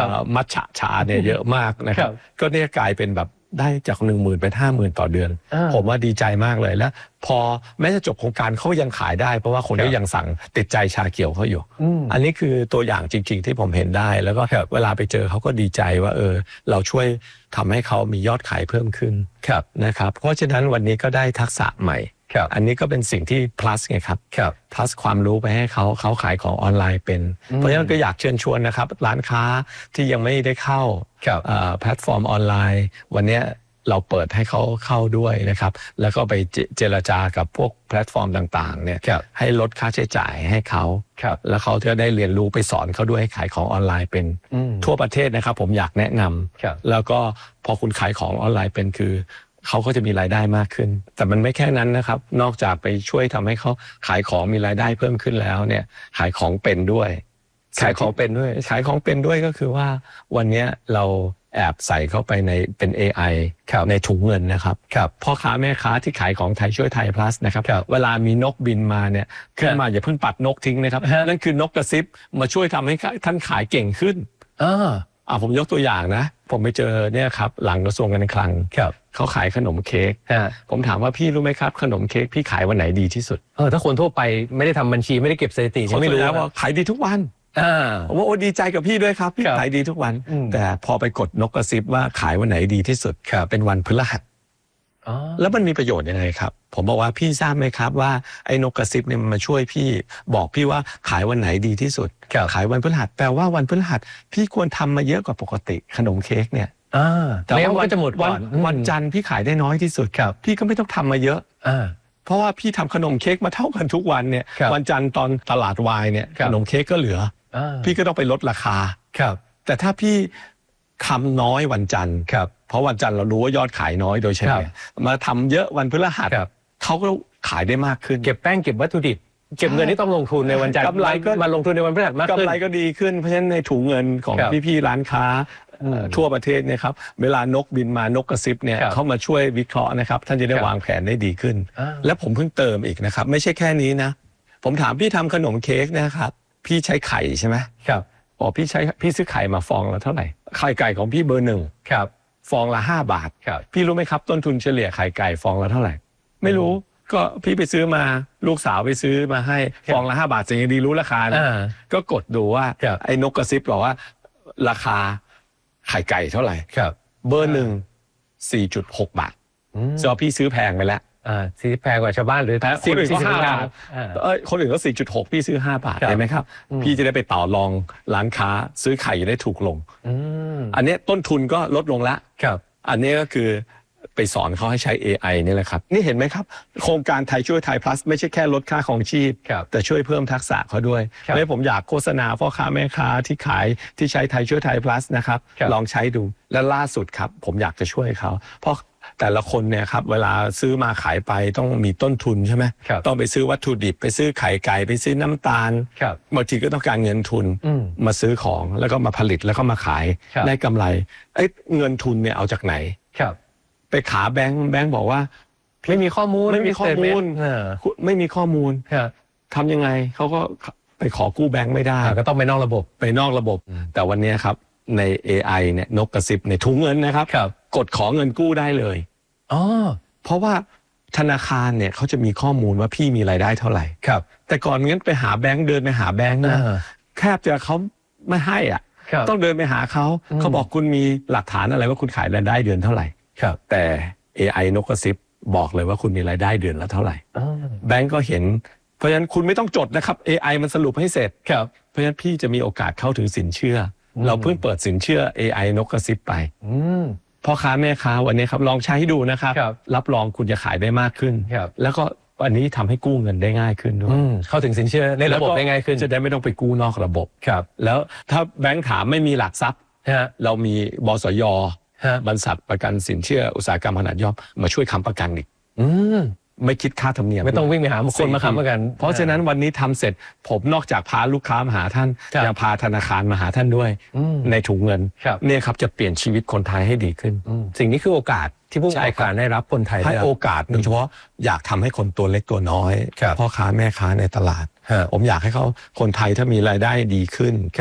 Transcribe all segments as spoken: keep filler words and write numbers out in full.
มัทฉะชาเนี่ยเยอะมากนะครับก็เนี่ยกลายเป็นแบบได้จากหนึ่งหมื่นเป็นห้าหมื่นต่อเดือนผมว่าดีใจมากเลยแล้วพอแม้จะจบโครงการเขายังขายได้เพราะว่าคนก็ยังสั่งติดใจชาเขียวเขาอยู่อันนี้คือตัวอย่างจริงๆที่ผมเห็นได้แล้วก็เวลาไปเจอเขาก็ดีใจว่าเออเราช่วยทำให้เขามียอดขายเพิ่มขึ้นนะครับเพราะฉะนั้นวันนี้ก็ได้ทักษะใหม่อันนี้ก็เป็นสิ่งที่ plus ไงครับ plus ความรู้ไปให้เขาเขาขายของออนไลน์เป็นเพราะฉะนั้นก็อยากเชิญชวนนะครับร้านค้าที่ยังไม่ได้เข้าแพลตฟอร์มออนไลน์วันนี้เราเปิดให้เขาเข้าด้วยนะครับแล้วก็ไปเจรจากับพวกแพลตฟอร์มต่างๆเนี่ยให้ลดค่าใช้จ่ายให้เขาแล้วเขาจะได้เรียนรู้ไปสอนเขาด้วยให้ขายของออนไลน์เป็นทั่วประเทศนะครับผมอยากแนะนำแล้วก็พอคุณขายของออนไลน์เป็นคือเขาก็จะมีรายได้มากขึ้นแต่มันไม่แค่นั้นนะครับนอกจากไปช่วยทำให้เขาขายของมีรายได้เพิ่มขึ้นแล้วเนี่ยขายของเป็นด้วยขายของเป็นด้วยขายของเป็นด้วยก็คือว่าวันนี้เราแอบใส่เข้าไปในเป็น เอ ไอ ในถุงเงินนะครับพ่อค้าแม่ค้าที่ขายของไทยช่วยไทย plus นะครับเวลามีนกบินมาเนี่ยขึ้นมาอย่าเพิ่งปัดนกทิ้งนะครับนั่นคือนกกระซิบมาช่วยทำให้ท่านขายเก่งขึ้นอ่าผมยกตัวอย่างนะผมไปเจอเนี่ยครับหลังกระทรวงการคลังเขาขายขนมเค้กผมถามว่าพี่รู้ไหมครับขนมเค้กพี่ขายวันไหนดีที่สุดเออถ้าคนทั่วไปไม่ได้ทำบัญชีไม่ได้เก็บสถิติเขาไม่รู้ว่าขายดีทุกวันผมว่าโอ้ดีใจกับพี่ด้วยครับพี่ขายดีทุกวันแต่พอไปกดนกกระซิบว่าขายวันไหนดีที่สุดเป็นวันพฤหัสแล้วมันมีประโยชน์ยังไงครับผมบอกว่าพี่ทราบไหมครับว่าไอ้นกกระซิบเนี่ยมันมาช่วยพี่บอกพี่ว่าขายวันไหนดีที่สุดขายวันพฤหัสแปลว่าวันพฤหัสพี่ควรทำมาเยอะกว่าปกติขนมเค้กเนี่ยแต่ว่าวันจะหมดวันวันจันทร์พี่ขายได้น้อยที่สุดพี่ก็ไม่ต้องทำมาเยอะเพราะว่าพี่ทำขนมเค้กมาเท่ากันทุกวันเนี่ยวันจันทร์ตอนตลาดวายเนี่ยขนมเค้กก็เหลือพี่ก็ต้องไปลดราคาแต่ถ้าพี่ทำน้อยวันจันทร์เพราะวันจันทร์เรารู้ว่ายอดขายน้อยโดยเฉลี่ยมาทำเยอะวันพฤหัสเขาก็ขายได้มากขึ้นเก็บแป้งเก็บวัตถุดิบเก็บเงินที่ต้องลงทุนในวันจันทร์กำไรก็มาลงทุนในวันพฤหัสมากขึ้นกำไรก็ดีขึ้นเพราะฉะนั้นในถุงเงินของพี่ๆร้านค้าทั่วประเทศเนี่ยครับเวลานกบินมานกกระซิบเนี่ยเขามาช่วยวิเคราะห์นะครับท่านจะได้วางแผนได้ดีขึ้นและผมเพิ่งเติมอีกนะครับไม่ใช่แค่นี้นะผมถามพี่ทำขนมเค้กนะครับพี่ใช้ไข่ใช่ไหมครับอ๋อพี่ใช้พี่ซื้อไข่มาฟองละเท่าไหร่ไข่ไก่ของพี่เบอร์หนึ่งครับฟองละห้าบาทพี่รู้ไหมครับต้นทุนเฉลี่ยไข่ไก่ฟองละเท่าไหร่ไม่รู้ก็พี่ไปซื้อมาลูกสาวไปซื้อมาให้ฟองละห้าบาทจริงๆดีรู้ราคานะก็กดดูว่าไอ้นกกระซิบบอกว่าราคาไข่ไก่เท่าไหร่เบอร์หนึ่งสี่จุดหกบาทแสดงว่าพี่ซื้อแพงไปแล้วอ่าซื้อแพงกว่าชาวบ้านหรือคนอื่นก็ห้าบาทเอ้ยคนอื่นก็ สี่จุดหก พี่ซื้อห้าบาทเห็นไหมครับพี่จะได้ไปต่อรองร้านค้าซื้อไข่ได้ถูกลงอันนี้ต้นทุนก็ลดลงแล้วอันนี้ก็คือไปสอนเขาให้ใช้ เอ ไอ นี่แหละครับนี่เห็นไหมครับโครงการไทยช่วยไทย plus ไม่ใช่แค่ลดค่าของชีพแต่ช่วยเพิ่มทักษะเขาด้วยและผมอยากโฆษณาพ่อค้าแม่ค้าที่ขายที่ใช้ไทยช่วยไทย plus นะครับลองใช้ดูและล่าสุดครับผมอยากจะช่วยเขาเพราะแต่ละคนเนี่ยครับเวลาซื้อมาขายไปต้องมีต้นทุนใช่ไหมต้องไปซื้อวัตถุดิบไปซื้อไข่ไก่ไปซื้อน้ำตาลบางทีก็ต้องการเงินทุนมาซื้อของแล้วก็มาผลิตแล้วก็มาขายได้กำไรไอ้เงินทุนเนี่ยเอาจากไหนไปขาแบงค์แบงค์บอกว่าไม่มีข้อมูลไม่มีข้อมูลไม่มีข้อมูลทำยังไงเขาก็ไปขอกู้แบงค์ไม่ได้ก็ต้องไปนอกระบบไปนอกระบบแต่วันนี้ครับใน เอ ไอ เนี่ยนกกระซิบในถุงเงินนะครับกดขอเงินกู้ได้เลยอ๋อเพราะว่าธนาคารเนี่ยเขาจะมีข้อมูลว่าพี่มีรายได้เท่าไหร่ครับแต่ก่อนงั้นไปหาแบงค์เดินไปหาแบงค์นะแคบจะเขาไม่ให้อ่ะต้องเดินไปหาเขาเขาบอกคุณมีหลักฐานอะไรว่าคุณขายรายได้เดือนเท่าไหร่แต่ เอ ไอ นกกระซิบบอกเลยว่าคุณมีรายได้เดือนละเท่าไหร่แบงก์ก็เห็นเพราะฉะนั้นคุณไม่ต้องจดนะครับ เอ ไอ มันสรุปให้เสร็จเพราะฉะนั้นพี่จะมีโอกาสเข้าถึงสินเชื่อเราเพิ่งเปิดสินเชื่อ เอ ไอ นกกระซิบไปพ่อค้าแม่ค้าวันนี้ครับลองใช้ดูนะครับรับรองคุณจะขายได้มากขึ้นแล้วก็อันนี้ทำให้กู้เงินได้ง่ายขึ้นด้วยเข้าถึงสินเชื่อในระบบได้ง่ายขึ้นจะได้ไม่ต้องไปกู้นอกระบบแล้วถ้าแบงก์ถามไม่มีหลักทรัพย์เรามีบสย.บริษัทประกันสินเชื่ออุตสาหกรรมขนาดย่อมมาช่วยค้ำประกันอีกไม่คิดค่าธรรมเนียมไม่ต้องวิ่งไปหาคนมาค้ำประกันเพราะฉะนั้นวันนี้ทำเสร็จผมนอกจากพาลูกค้ามาหาท่านยังพาธนาคารมาหาท่านด้วยในถุงเงินเนี่ยครับจะเปลี่ยนชีวิตคนไทยให้ดีขึ้นสิ่งนี้คือโอกาสที่ผู้ประกอบการได้รับคนไทยให้โอกาสโดยเฉพาะอยากทำให้คนตัวเล็กตัวน้อยพ่อค้าแม่ค้าในตลาดผมอยากให้เขาคนไทยถ้ามีรายได้ดีขึ้น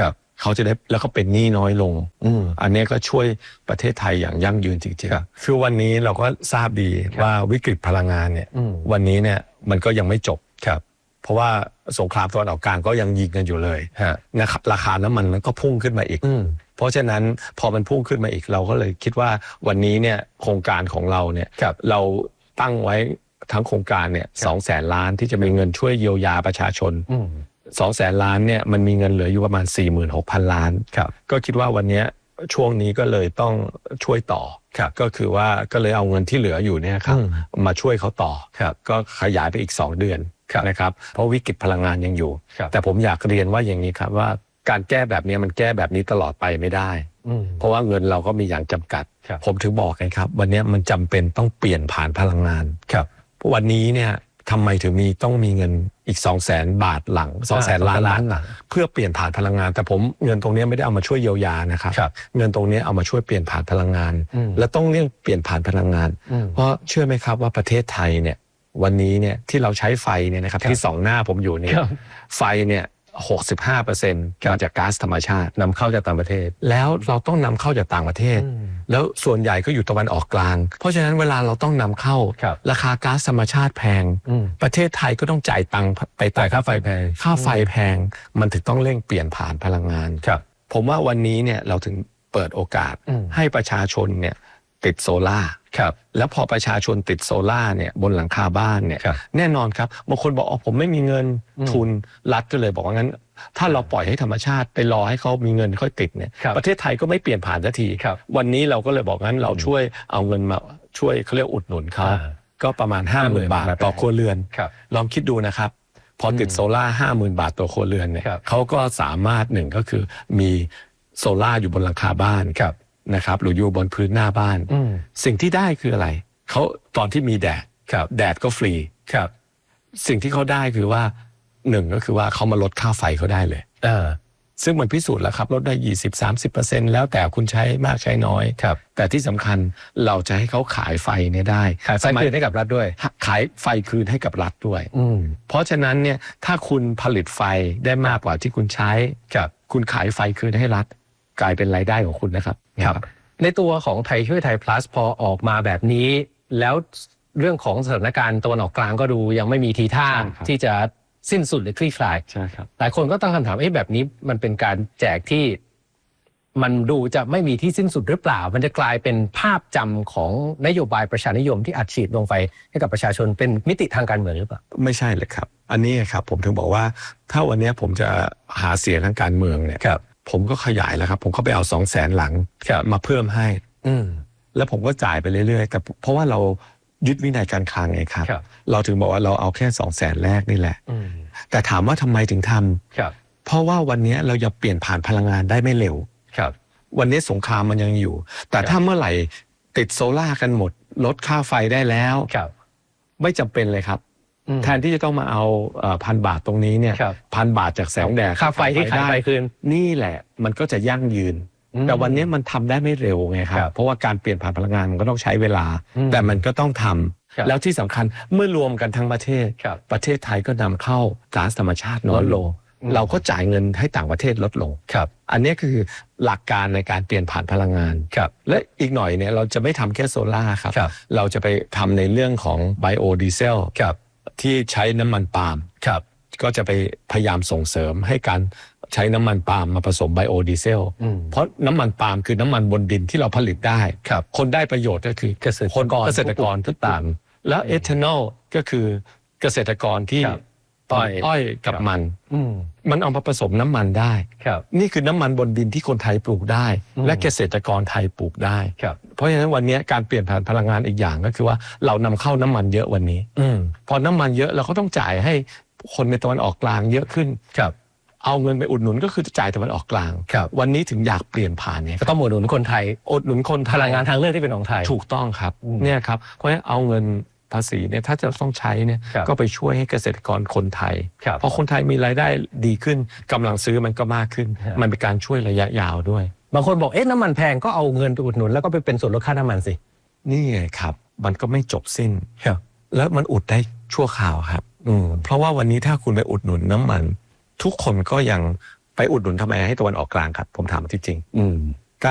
เขาจะได้แล้วก็เป็นหนี้น้อยลงอืมอันนี้ก็ช่วยประเทศไทยอย่างยั่งยืนจริงๆคือวันนี้เราก็ทราบดีว่าวิกฤตพลังงานเนี่ยวันนี้เนี่ยมันก็ยังไม่จบครับเพราะว่าสงครามตะวันออกกลางก็ยังยิงกันอยู่เลยนะครับราคาน้ำมันมันก็พุ่งขึ้นมาอีกเพราะฉะนั้นพอมันพุ่งขึ้นมาอีกเราก็เลยคิดว่าวันนี้เนี่ยโครงการของเราเนี่ยเราตั้งไว้ทั้งโครงการเนี่ยสองแสนล้านที่จะมีเงินช่วยเยียวยาประชาชนสองแสนล้านเนี่ยมันมีเงินเหลืออยู่ประมาณ สี่หมื่นหกพัน ล้านก็คิดว่าวันนี้ช่วงนี้ก็เลยต้องช่วยต่อก็คือว่าก็เลยเอาเงินที่เหลืออยู่เนี่ยครับมาช่วยเขาต่อก็ขยายไปอีกสองเดือนนะครับเพราะวิกฤตพลังงานยังอยู่แต่ผมอยากเรียนว่าอย่างนี้ครับว่าการแก้แบบนี้มันแก้แบบนี้ตลอดไปไม่ได้เพราะว่าเงินเราก็มีอย่างจำกัดผมถึงบอกไงครับวันนี้มันจำเป็นต้องเปลี่ยนผ่านพลังงานครับวันนี้เนี่ยทำไมถึงมีต้องมีเงินอีกสองแสนบาทหลังสองแสนล้านล้านหลังเพื่อเปลี่ยนผ่านพลังงานแต่ผมเงินตรงนี้ไม่ได้เอามาช่วยเยียวยานะครับเงินตรงนี้เอามาช่วยเปลี่ยนผ่านพลังงานและต้องเรียกเปลี่ยนผ่านพลังงานเพราะเชื่อไหมครับว่าประเทศไทยเนี่ยวันนี้เนี่ยที่เราใช้ไฟเนี่ยนะครับที่สองหน้าผมอยู่เนี่ยไฟเนี่ยหกสิบห้าเปอร์เซ็นต์มาจากก๊าซธรรมชาตินำเข้าจากต่างประเทศแล้วเราต้องนำเข้าจากต่างประเทศแล้วส่วนใหญ่ก็อยู่ตะวันออกกลางเพราะฉะนั้นเวลาเราต้องนำเข้าราคาก๊าซธรรมชาติแพงประเทศไทยก็ต้องจ่ายตังค์ไปจ่ายค่าไฟแพงค่าไฟแพงมันถึงต้องเร่งเปลี่ยนผ่านพลังงานผมว่าวันนี้เนี่ยเราถึงเปิดโอกาสให้ประชาชนเนี่ยติดโซล่าครับแล้วพอประชาชนติดโซล่าเนี่ยบนหลังคาบ้านเนี่ยแน่นอนครับบางคนบอกอ๋อผมไม่มีเงินทุนรัฐก็เลยบอกว่างั้นถ้าเราปล่อยให้ธรรมชาติไปรอให้เขามีเงินค่อยติดเนี่ยประเทศไทยก็ไม่เปลี่ยนผ่านสักทีวันนี้เราก็เลยบอกงั้นเราช่วยเอาเงินมาช่วยเขาเรียกอุดหนุนเขาก็ประมาณ ห้าหมื่น บาทต่อครัวเรือนลองคิดดูนะครับพอติดโซล่า ห้าหมื่น บาทต่อครัวเรือนเนี่ยเขาก็สามารถหนึ่งก็คือมีโซล่าอยู่บนหลังคาบ้านนะครับหรืออยู่บนพื้นหน้าบ้านสิ่งที่ได้คืออะไรเขาตอนที่มีแดดแดดก็ฟรีครับสิ่งที่เขาได้คือว่าหนึ่งก็คือว่าเขามาลดค่าไฟเขาได้เลยเออซึ่งมันพิสูจน์แล้วครับลดได้ ยี่สิบถึงสามสิบเปอร์เซ็นต์ แล้วแต่คุณใช้มากใช้น้อยครับแต่ที่สำคัญเราจะให้เขาขายไฟเนี่ยได้ขายไฟคืนให้กับรัฐด้วยขายไฟคืนให้กับรัฐด้วยเพราะฉะนั้นเนี่ยถ้าคุณผลิตไฟได้มากกว่าที่คุณใช้ครับคุณขายไฟคืนให้รัฐกลายเป็นรายได้ของคุณนะครับครับในตัวของไทยช่วยไทย plus พอออกมาแบบนี้แล้วเรื่องของสถานการณ์ตะวันออกกลางก็ดูยังไม่มีทีท่าที่จะสิ้นสุดหรือคลี่คลายใช่ครับหลายคนก็ตั้งคำถามเอ๊ะแบบนี้มันเป็นการแจกที่มันดูจะไม่มีที่สิ้นสุดหรือเปล่ามันจะกลายเป็นภาพจำของนโยบายประชานิยมที่อัดฉีดลงไปให้กับประชาชนเป็นมิติทางการเมืองหรือเปล่าไม่ใช่เลยครับอันนี้ครับผมถึงบอกว่าถ้าวันนี้ผมจะหาเสียงทางการเมืองเนี่ยผมก็ขยายแล้วครับผมก็ไปเอาสองแสนหลังมาเพิ่มให้อืแล้วผมก็จ่ายไปเรื่อยๆแต่เพราะว่าเรายึดวินัยการคลังไงครับเราถึงบอกว่าเราเอาแค่สองแสนแรกนี่แหละแต่ถามว่าทำไมถึงทำเพราะว่าวันนี้เราจะเปลี่ยนผ่านพลังงานได้ไม่เร็ววันนี้สงครามมันยังอยู่แต่ถ้าเมื่อไหร่ติดโซล่ากันหมดลดค่าไฟได้แล้วไม่จำเป็นเลยครับแทนที่จะต้องมาเอาพันบาทตรงนี้เนี่ยพันบาทจากแสงแดดค่าไฟที่ขายไปคืนนี่แหละมันก็จะยั่งยืนแต่วันนี้มันทำได้ไม่เร็วไงครับเพราะว่าการเปลี่ยนผ่านพลังงานมันก็ต้องใช้เวลาแต่มันก็ต้องทำแล้วที่สำคัญเมื่อรวมกันทั้งประเทศประเทศไทยก็นำเข้าก๊าซธรรมชาติน้อยลงเราก็จ่ายเงินให้ต่างประเทศลดลงอันนี้คือหลักการในการเปลี่ยนผ่านพลังงานและอีกหน่อยเนี่ยเราจะไม่ทำแค่โซล่าครับเราจะไปทำในเรื่องของไบโอดีเซลที่ใช้น้ำมันปาล์มก็จะไปพยายามส่งเสริมให้การใช้น้ำมันปาล์มมาผสมไบโอดีเซลเพราะน้ำมันปาล์มคือน้ำมันบนดินที่เราผลิตได้คนได้ประโยชน์ก็คือเกษตรกรเกษตรกรทุกต่างแล้วเอทานอลก็คือเกษตรกรที่อ้อยกับมันมันเอามาผสมน้ำมันได้นี่คือน้ำมันบนดินที่คนไทยปลูกได้และเกษตรกรไทยปลูกได้เพราะฉะนั้นวันนี้การเปลี่ยนผ่านพลังงานอีกอย่างก็คือว่าเรานำเข้าน้ำมันเยอะวันนี้พอน้ำมันเยอะเราก็ต้องจ่ายให้คนในตะวันออกกลางเยอะขึ้นเอาเงินไปอุดหนุนก็คือจ่ายตะวันออกกลางวันนี้ถึงอยากเปลี่ยนผ่านเนี่ยก็ต้องอุดหนุนคนไทยอุดหนุนคนพลังงานทางเลือกที่เป็นของไทยถูกต้องครับเนี่ยครับเพราะฉะนั้นเอาเงินภาษีเนี่ยถ้าจะต้องใช้เนี่ยก็ไปช่วยให้เกษตรกรคนไทยเพราะคนไทยมีรายได้ดีขึ้นกำลังซื้อมันก็มากขึ้นมันเป็นการช่วยระยะยาวด้วยบางคนบอกเอ๊ะน้ำมันแพงก็เอาเงินไปอุดหนุนแล้วก็ไปเป็นส่วนลดค่าน้ำมันสินี่ไงครับมันก็ไม่จบสิ้นแล้วมันอุดได้ชั่วคราวครับอืมเพราะว่าวันนี้ถ้าคุณไปอุดหนุนน้ำมันทุกคนก็ยังไปอุดหนุนทำไมให้ตะวันออกกลางครับผมถามจริงๆอืม